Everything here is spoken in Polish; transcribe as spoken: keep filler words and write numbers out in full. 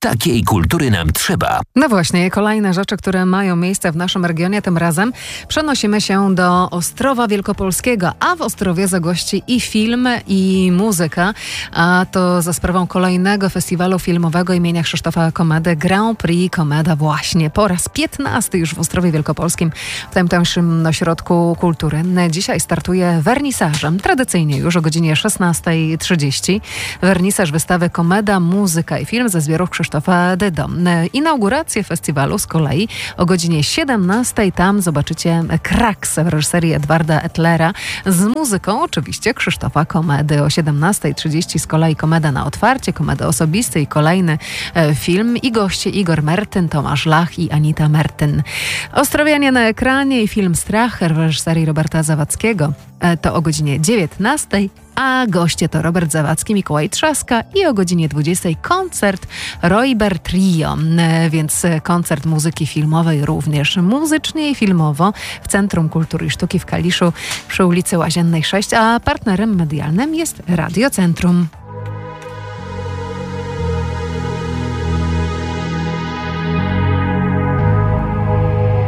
Takiej kultury nam trzeba. No właśnie, kolejne rzeczy, które mają miejsce w naszym regionie, tym razem przenosimy się do Ostrowa Wielkopolskiego, a w Ostrowie zagości i film, i muzyka, a to za sprawą kolejnego festiwalu filmowego imienia Krzysztofa Komedy, Grand Prix Komeda właśnie po raz piętnasty już w Ostrowie Wielkopolskim, w tamtejszym ośrodku kultury. Dzisiaj startuje wernisażem, tradycyjnie już o godzinie szesnasta trzydzieści. Wernisaż wystawy Komeda, muzyka i film ze zbiorów Krzysztofa Dydo. Inaugurację festiwalu z kolei o godzinie siedemnastej. Tam zobaczycie Kraks w reżyserii Edwarda Ettlera z muzyką oczywiście Krzysztofa Komedy. O siedemnasta trzydzieści z kolei Komeda na otwarcie, Komeda osobisty i kolejny e, film i goście Igor Mertyn, Tomasz Lach i Anita Mertyn. Ostrowianie na ekranie i film Strach w reżyserii Roberta Zawadzkiego. E, to o godzinie dziewiętnastej. A goście to Robert Zawadzki, Mikołaj Trzaska i o godzinie dwudziestej koncert Roiber Trio, więc koncert muzyki filmowej również muzycznie i filmowo w Centrum Kultury i Sztuki w Kaliszu przy ulicy Łaziennej sześć, a partnerem medialnym jest Radio Centrum.